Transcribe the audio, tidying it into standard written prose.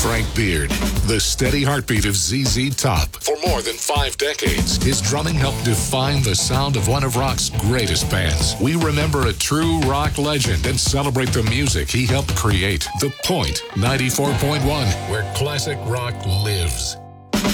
Frank Beard, the steady heartbeat of ZZ Top. For more than 5 decades, his drumming helped define the sound of one of rock's greatest bands. We remember a true rock legend and celebrate the music he helped create. The Point 94.1, where classic rock lives.